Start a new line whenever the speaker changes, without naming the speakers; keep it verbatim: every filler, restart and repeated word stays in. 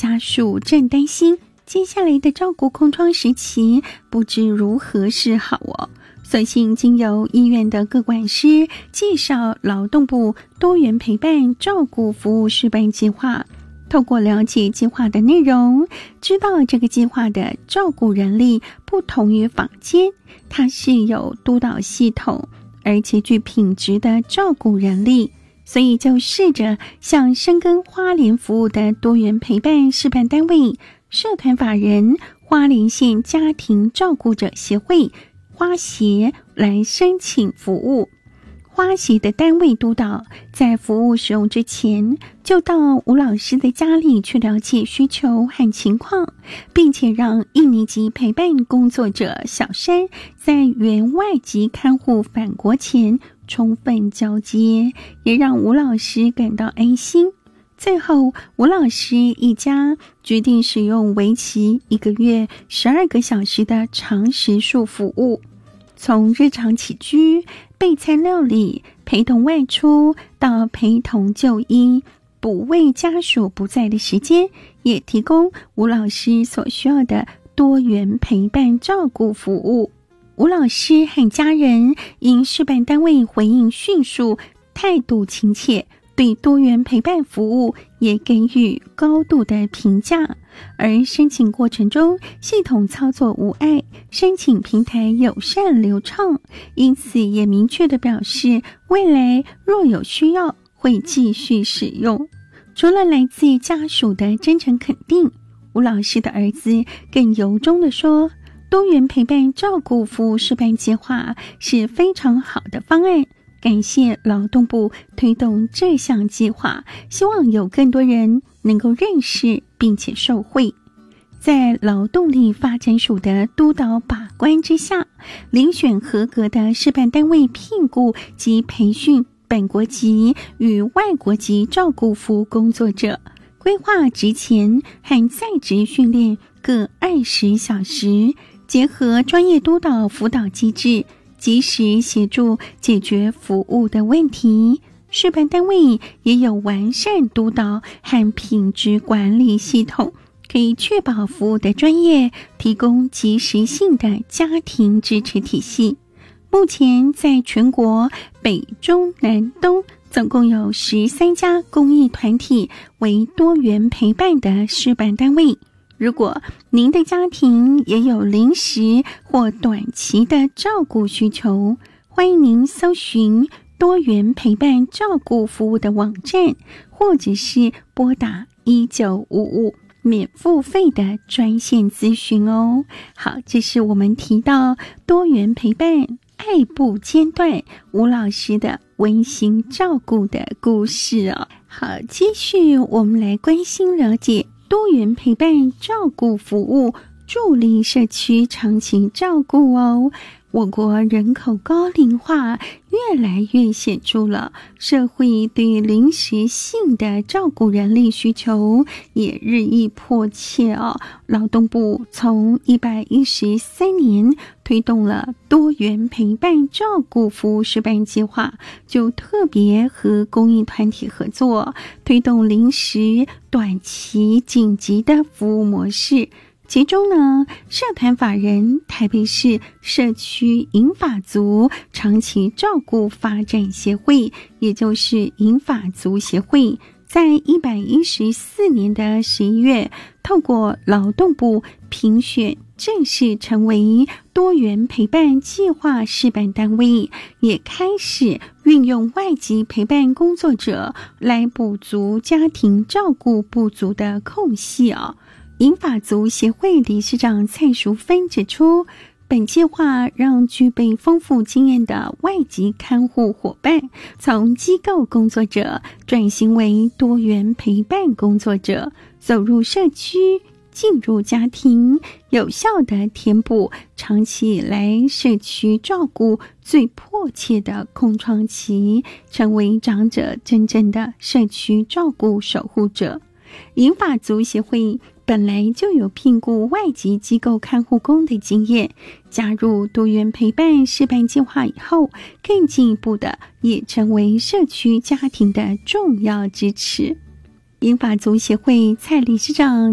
家属正担心接下来的照顾空窗时期不知如何是好哦。所幸经由医院的各管师介绍劳动部多元陪伴照顾服务示范计划，透过了解计划的内容，知道这个计划的照顾人力不同于坊间，它是有督导系统，而且具品质的照顾人力，所以就试着向深耕花莲服务的多元陪伴示范单位、社团法人花莲县家庭照顾者协会花协来申请服务。花协的单位督导在服务使用之前，就到吴老师的家里去了解需求和情况，并且让一年级陪伴工作者小山在原外籍看护返国前充分交接，也让吴老师感到安心。最后，吴老师一家决定使用为期一个月十二个小时的长时数服务，从日常起居、备餐料理、陪同外出到陪同就医、补喂家属不在的时间，也提供吴老师所需要的多元陪伴照顾服务。吴老师和家人因示范单位回应迅速，态度亲切，对多元陪伴服务也给予高度的评价。而申请过程中系统操作无碍，申请平台友善流畅，因此也明确地表示未来若有需要会继续使用。除了来自家属的真诚肯定，吴老师的儿子更由衷地说，多元陪伴照顾服务示范计划是非常好的方案，感谢劳动部推动这项计划，希望有更多人能够认识并且受惠。在劳动力发展署的督导把关之下，遴选合格的示范单位聘雇及培训本国籍与外国籍照顾服务工作者，规划职前和在职训练各二十小时，结合专业督导辅导机制，及时协助解决服务的问题。示范单位也有完善督导和品质管理系统，可以确保服务的专业，提供及时性的家庭支持体系。目前在全国北中南东总共有十三家公益团体为多元陪伴的示范单位。如果您的家庭也有临时或短期的照顾需求，欢迎您搜寻多元陪伴照顾服务的网站，或者是拨打一九五五免付费的专线咨询哦。好，这是我们提到多元陪伴爱不间断吴老师的温馨照顾的故事哦。好，继续我们来关心了解多元陪伴照顾服务，助力社区长期照顾哦。我国人口高龄化越来越显著了，社会对临时性的照顾人力需求也日益迫切哦。劳动部从一百一十三年推动了多元陪伴照顾服务示范计划，就特别和公益团体合作，推动临时、短期、紧急的服务模式。其中呢，社团法人台北市社区银发族长期照顾发展协会，也就是银发族协会，在一百一十四年的十一月，透过劳动部评选，正式成为多元陪伴计划示范单位，也开始运用外籍陪伴工作者来补足家庭照顾不足的空隙哦。银发族协会理事长蔡淑芬指出，本计划让具备丰富经验的外籍看护伙伴从机构工作者转型为多元陪伴工作者，走入社区，进入家庭，有效地填补长期以来社区照顾最迫切的空窗期，成为长者真正的社区照顾守护者。银发族协会本来就有聘雇外籍机构看护工的经验，加入多元陪伴示范计划以后，更进一步的也成为社区家庭的重要支持。银发族协会蔡理事长